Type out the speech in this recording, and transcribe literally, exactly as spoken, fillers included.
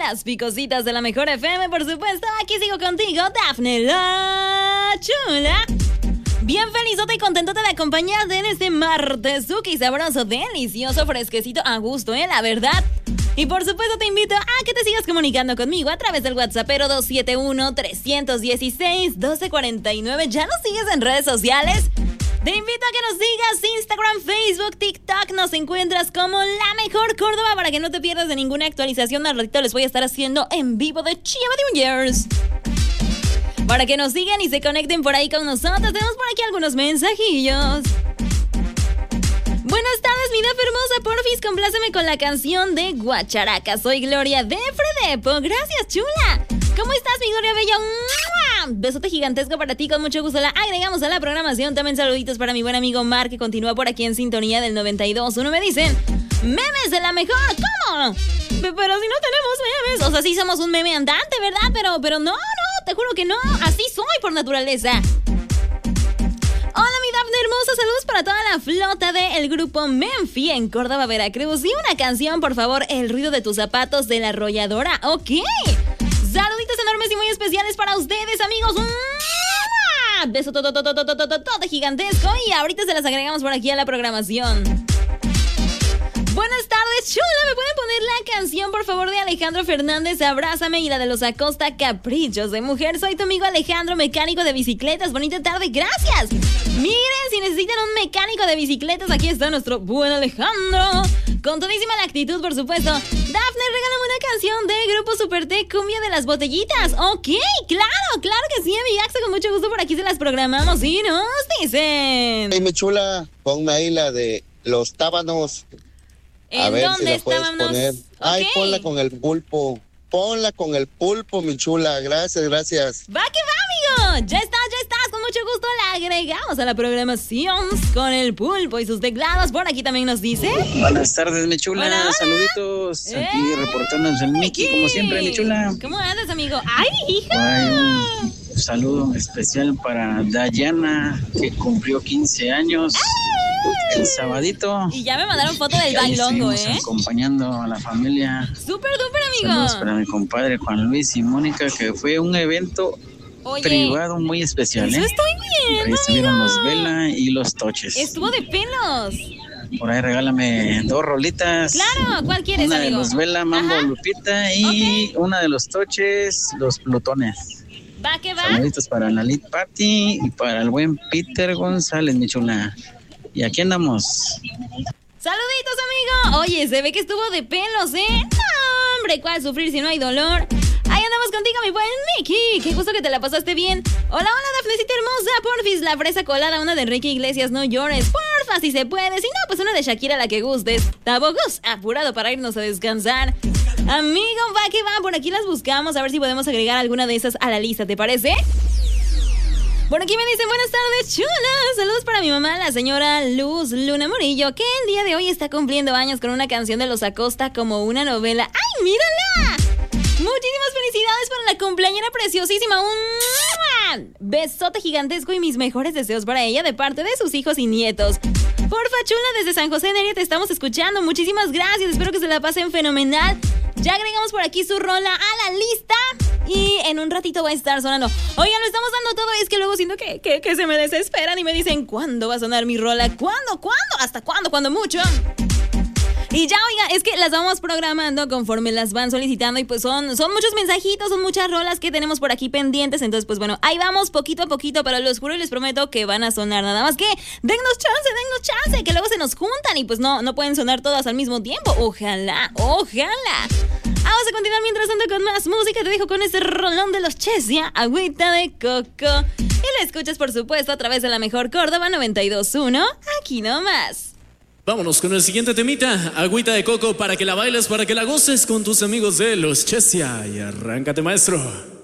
las picositas de la mejor F M, por supuesto. Aquí sigo contigo, Dafne la Chula. Bien felizote y contentote de acompañarte en este martes suki sabroso, delicioso, fresquecito, a gusto, ¿eh? La verdad. Y por supuesto te invito a que te sigas comunicando conmigo a través del WhatsApp dos siete uno, tres uno seis, uno dos cuatro nueve. ¿Ya nos sigues en redes sociales? Te invito a que nos sigas Instagram, Facebook, TikTok. Nos encuentras como La Mejor Córdoba para que no te pierdas de ninguna actualización. Al ratito les voy a estar haciendo en vivo de Chiva de Years. Para que nos sigan y se conecten por ahí con nosotros. Tenemos por aquí algunos mensajillos. Buenas tardes, mi Daf hermosa, porfis, compláceme con la canción de Guacharaca. Soy Gloria de Fredepo. Gracias, chula. ¿Cómo estás, mi Gloria Bella? ¡Mua! Besote gigantesco para ti, con mucho gusto la agregamos a la programación. También saluditos para mi buen amigo Mar, que continúa por aquí en sintonía del noventa y dos. Uno me dicen, memes de la mejor, ¿cómo? Pero si no tenemos memes, o sea, sí somos un meme andante, ¿verdad? Pero, pero no, no, te juro que no, así soy por naturaleza. Hola, mi Dafne hermosa, saludos para toda la flota del grupo Menfi en Córdoba, Veracruz. Y una canción, por favor, El ruido de tus zapatos de La Arrolladora. Ok. Saluditos enormes y muy especiales para ustedes, amigos. Beso todo, todo, todo, todo, todo, todo gigantesco. Y ahorita se las agregamos por aquí a la programación. Buenas tardes, chula. ¿Me pueden poner la canción, por favor, de Alejandro Fernández, Abrázame, y la de los Acosta, Caprichos de Mujer? Soy tu amigo Alejandro, mecánico de bicicletas. Bonita tarde, gracias. Miren, si necesitan un mecánico de bicicletas, aquí está nuestro buen Alejandro. Con todísima la actitud, por supuesto. Dafne, regálame una canción de Grupo Super T, Cumbia de las Botellitas. Ok, claro, claro que sí, amigaxo. Con mucho gusto por aquí se las programamos y nos dicen. Hey, mi chula, ponme ahí la de Los Tábanos. ¿En A ver dónde si la estábamos? puedes poner. Ay, Okay. ponla con el pulpo. Ponla con el pulpo, mi chula. Gracias, gracias. Va que va, amigo. Ya estás, ya estás. Con mucho gusto la agregamos a la programación con el pulpo y sus teclados. Por aquí también nos dice. Buenas tardes, mi chula. Hola, hola. Saluditos. Aquí ¡Eh, reportándonos el Mickey, como siempre, mi chula. ¿Cómo andas, amigo? ¡Ay, hija! Ay, un saludo especial para Dayana, que cumplió quince años. El sabadito. Y ya me mandaron foto del Y ahí bailongo, estuvimos ¿eh? acompañando a la familia. Súper, súper, Saludos amigo. para mi compadre Juan Luis y Mónica, que fue un evento Oye, privado muy especial, eso ¿eh? estoy Ahí viendo, estuvieron amigo. los Vela y los Toches. Estuvo de pelos. Por ahí regálame dos rolitas. Claro, ¿cuál quieres, Una amigo? de los Vela, Mambo, Ajá. Lupita, y una de los Toches, los Plutones. Va que va. Saluditos para la Lead Party y para el buen Peter González, mi chula. Y aquí andamos. Saluditos, amigo. Oye, se ve que estuvo de pelos, ¿eh? No, hombre, ¿cuál sufrir si no hay dolor? Ahí andamos contigo, mi buen Mickey. Qué gusto que te la pasaste bien. Hola, hola, Dafnecita hermosa. Porfis, la fresa colada, una de Enrique Iglesias, no llores. Porfa, si se puede. Si no, pues una de Shakira, la que gustes. Tabocos, apurado para irnos a descansar. Amigo, va que va. Por aquí las buscamos. A ver si podemos agregar alguna de esas a la lista, ¿te parece? Por aquí me dicen, buenas tardes, chulas. Saludos para mi mamá, la señora Luz Luna Murillo, que el día de hoy está cumpliendo años con una canción de los Acosta como una novela. ¡Ay, mírala! Muchísimas felicidades para la cumpleañera preciosísima. Un besote gigantesco y mis mejores deseos para ella de parte de sus hijos y nietos. Porfa, chula, desde San José, Neria, te estamos escuchando. Muchísimas gracias, espero que se la pasen fenomenal. Ya agregamos por aquí su rola a la lista y en un ratito va a estar sonando. Oigan, lo estamos dando todo, es que luego siento que, que, que se me desesperan y me dicen, ¿cuándo va a sonar mi rola? ¿Cuándo? ¿Cuándo? ¿Hasta cuándo? ¿Cuándo mucho? Y ya, oiga, es que las vamos programando conforme las van solicitando y pues son, son muchos mensajitos, son muchas rolas que tenemos por aquí pendientes. Entonces, pues bueno, ahí vamos poquito a poquito, pero los juro y les prometo que van a sonar. Nada más que dennos chance, dennos chance, que luego se nos juntan y pues no, no pueden sonar todas al mismo tiempo. Ojalá, ojalá. Vamos a continuar mientras tanto con más música. Te dejo con este rolón de los Chesia, Agüita de Coco. Y la escuchas, por supuesto, a través de la mejor Córdoba noventa y dos punto uno. Aquí nomás. Vámonos con el siguiente temita, Agüita de Coco, para que la bailes, para que la goces con tus amigos de los Chesia. Y arráncate, maestro.